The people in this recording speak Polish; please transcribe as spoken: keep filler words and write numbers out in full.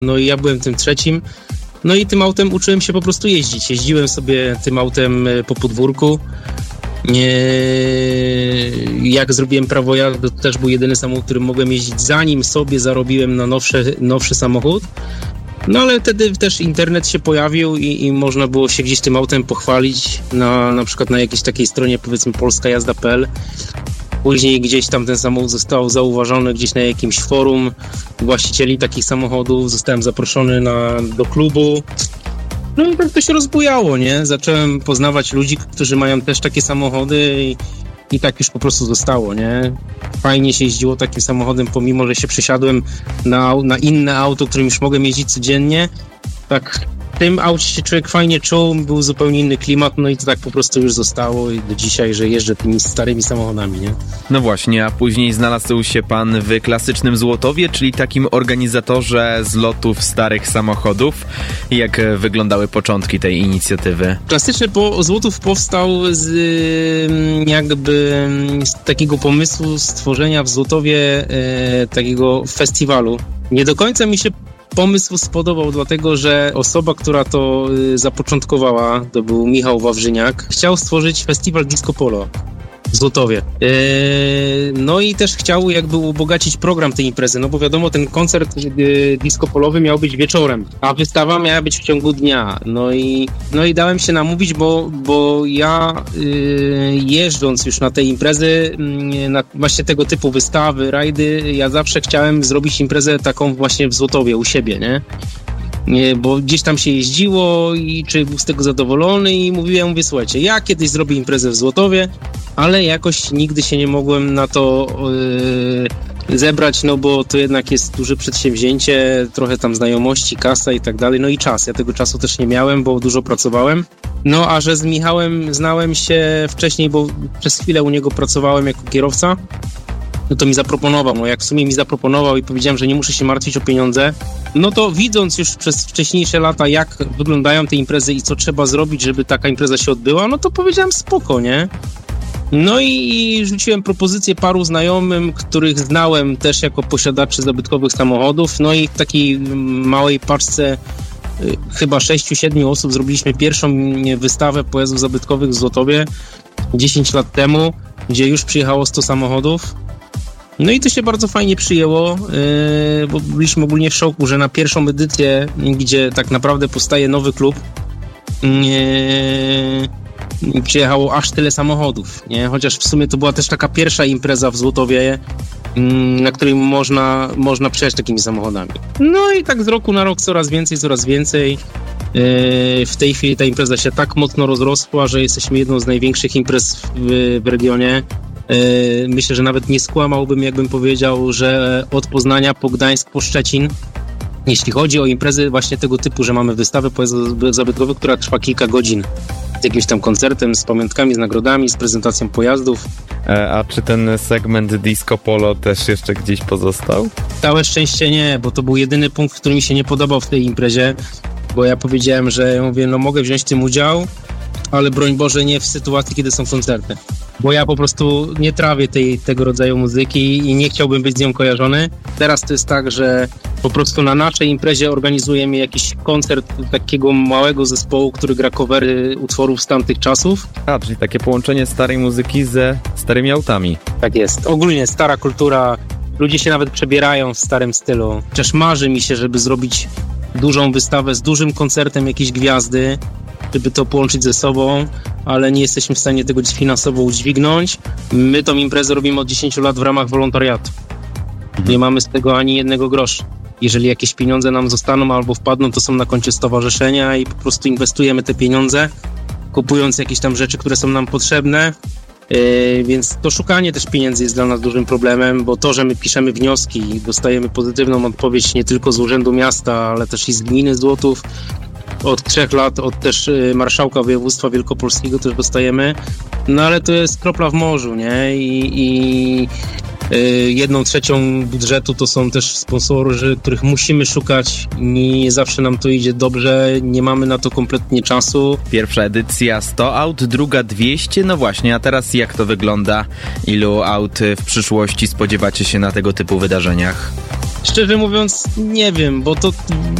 no i ja byłem tym trzecim. No i tym autem uczyłem się po prostu jeździć. Jeździłem sobie tym autem po podwórku. Jak zrobiłem prawo jazdy, to też był jedyny samochód, którym mogłem jeździć, zanim sobie zarobiłem na nowszy, nowszy samochód. No ale wtedy też internet się pojawił i, i można było się gdzieś tym autem pochwalić na, na przykład na jakiejś takiej stronie, powiedzmy polska jazda kropka p l. Później gdzieś tam ten samochód został zauważony gdzieś na jakimś forum właścicieli takich samochodów. Zostałem zaproszony na, do klubu. No i tak to się rozbujało, nie? Zacząłem poznawać ludzi, którzy mają też takie samochody i, i tak już po prostu zostało, nie? Fajnie się jeździło takim samochodem, pomimo że się przesiadłem na, na inne auto, którym już mogłem jeździć codziennie. Tak w tym aucie się człowiek fajnie czuł, był zupełnie inny klimat, no i to tak po prostu już zostało i do dzisiaj, że jeżdżę tymi starymi samochodami, nie? No właśnie, a później znalazł się pan w Klasycznym Złotowie, czyli takim organizatorze zlotów starych samochodów. Jak wyglądały początki tej inicjatywy? Klasyczny po- Złotów powstał z jakby z takiego pomysłu stworzenia w Złotowie e, takiego festiwalu. Nie do końca mi się pomysł spodobał, dlatego że osoba, która to y, zapoczątkowała, to był Michał Wawrzyniak, chciał stworzyć festiwal Disco Polo w Złotowie. Yy, no i też chciał jakby ubogacić program tej imprezy, no bo wiadomo, ten koncert yy, disco polowy miał być wieczorem, a wystawa miała być w ciągu dnia. No i, no i dałem się namówić, bo, bo ja yy, jeżdżąc już na te imprezy, yy, na właśnie tego typu wystawy, rajdy, ja zawsze chciałem zrobić imprezę taką właśnie w Złotowie, u siebie, nie? Nie, bo gdzieś tam się jeździło i czy był z tego zadowolony i mówiłem, mówię, słuchajcie, ja kiedyś zrobię imprezę w Złotowie, ale jakoś nigdy się nie mogłem na to yy, zebrać, no bo to jednak jest duże przedsięwzięcie, trochę tam znajomości, kasa i tak dalej, no i czas. Ja tego czasu też nie miałem, bo dużo pracowałem. No a że z Michałem znałem się wcześniej, bo przez chwilę u niego pracowałem jako kierowca, no to mi zaproponował, no jak w sumie mi zaproponował i powiedziałem, że nie muszę się martwić o pieniądze, no to widząc już przez wcześniejsze lata, jak wyglądają te imprezy i co trzeba zrobić, żeby taka impreza się odbyła, no to powiedziałem spoko, nie? No i rzuciłem propozycję paru znajomym, których znałem też jako posiadaczy zabytkowych samochodów, no i w takiej małej paczce y, chyba sześciu, siedmiu osób zrobiliśmy pierwszą wystawę pojazdów zabytkowych w Złotowie dziesięć lat temu, gdzie już przyjechało sto samochodów. No i to się bardzo fajnie przyjęło, yy, bo byliśmy ogólnie w szoku, że na pierwszą edycję, gdzie tak naprawdę powstaje nowy klub, yy, przyjechało aż tyle samochodów, nie? Chociaż w sumie to była też taka pierwsza impreza w Złotowie, yy, na której można, można przyjechać takimi samochodami. No i tak z roku na rok coraz więcej, coraz więcej. Yy, w tej chwili ta impreza się tak mocno rozrosła, że jesteśmy jedną z największych imprez w, w regionie. Myślę, że nawet nie skłamałbym, jakbym powiedział, że od Poznania po Gdańsk, po Szczecin, jeśli chodzi o imprezy właśnie tego typu, że mamy wystawę pojazdów zabytkowych, która trwa kilka godzin, z jakimś tam koncertem, z pamiątkami, z nagrodami, z prezentacją pojazdów. A czy ten segment disco polo też jeszcze gdzieś pozostał? Całe szczęście nie, bo to był jedyny punkt, który mi się nie podobał w tej imprezie, bo ja powiedziałem, że ja mówię, no mogę wziąć w tym udział, ale broń Boże nie w sytuacji, kiedy są koncerty. Bo ja po prostu nie trawię tej, tego rodzaju muzyki i nie chciałbym być z nią kojarzony. Teraz to jest tak, że po prostu na naszej imprezie organizujemy jakiś koncert takiego małego zespołu, który gra covery utworów z tamtych czasów. A, czyli takie połączenie starej muzyki ze starymi autami. Tak jest. Ogólnie stara kultura, ludzie się nawet przebierają w starym stylu. Chociaż marzy mi się, żeby zrobić dużą wystawę z dużym koncertem jakiejś gwiazdy, żeby to połączyć ze sobą, ale nie jesteśmy w stanie tego finansowo udźwignąć. My tą imprezę robimy od dziesięciu lat w ramach wolontariatu. Nie mamy z tego ani jednego grosza. Jeżeli jakieś pieniądze nam zostaną albo wpadną, to są na koncie stowarzyszenia i po prostu inwestujemy te pieniądze, kupując jakieś tam rzeczy, które są nam potrzebne. Yy, więc to szukanie też pieniędzy jest dla nas dużym problemem, bo to, że my piszemy wnioski i dostajemy pozytywną odpowiedź nie tylko z Urzędu Miasta, ale też i z Gminy Złotów, od trzech lat, od też marszałka województwa wielkopolskiego też dostajemy, no ale to jest kropla w morzu, nie? I, i y, jedną trzecią budżetu to są też sponsorzy, których musimy szukać. Nie zawsze nam to idzie dobrze, nie mamy na to kompletnie czasu. Pierwsza edycja sto aut, druga dwieście, no właśnie, a teraz jak to wygląda? Ilu aut w przyszłości spodziewacie się na tego typu wydarzeniach? Szczerze mówiąc, nie wiem, bo to